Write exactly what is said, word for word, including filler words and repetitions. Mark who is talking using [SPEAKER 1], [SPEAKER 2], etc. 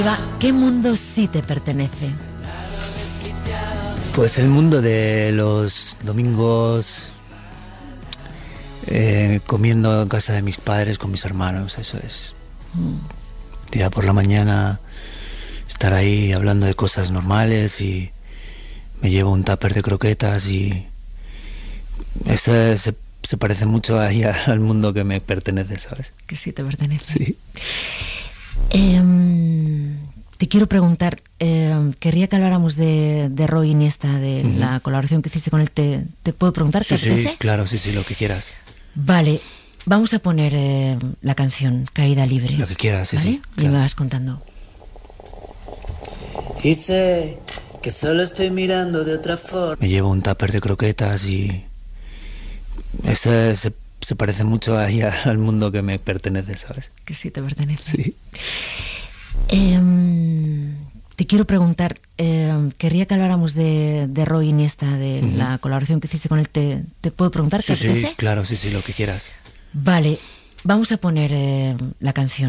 [SPEAKER 1] ¿Qué mundo sí te pertenece?
[SPEAKER 2] Pues el mundo de los domingos, eh, comiendo en casa de mis padres con mis hermanos, eso es.
[SPEAKER 1] Mm.
[SPEAKER 2] Día por la mañana, estar ahí hablando de cosas normales y me llevo un tupper de croquetas y ese se, se parece mucho ahí al mundo que me pertenece, ¿sabes?
[SPEAKER 1] Que sí te pertenece.
[SPEAKER 2] Sí.
[SPEAKER 1] Eh, te quiero preguntar, eh, querría que habláramos de, de Roy Iniesta, de uh-huh. la colaboración que hiciste con él. ¿Te, te puedo preguntar?
[SPEAKER 2] Sí,
[SPEAKER 1] ¿Te apetece?
[SPEAKER 2] Sí, claro, sí, sí, lo que quieras.
[SPEAKER 1] Vale, vamos a poner eh, la canción Caída Libre.
[SPEAKER 2] Lo que quieras, sí,
[SPEAKER 1] ¿vale?
[SPEAKER 2] sí.
[SPEAKER 1] Y claro. Me vas contando.
[SPEAKER 2] Y sé que solo estoy mirando de otra forma. Me llevo un tupper de croquetas y ese se, se parece mucho ahí al mundo que me pertenece, ¿sabes?
[SPEAKER 1] Que sí te pertenece.
[SPEAKER 2] Sí.
[SPEAKER 1] Eh, te quiero preguntar, eh, querría que habláramos de, de Roy Iniesta, de uh-huh. la colaboración que hiciste con él. ¿Te, te puedo preguntar?
[SPEAKER 2] Sí,
[SPEAKER 1] ¿Te apetece?
[SPEAKER 2] Sí, claro, sí, sí, lo que quieras.
[SPEAKER 1] Vale, vamos a poner eh, la canción.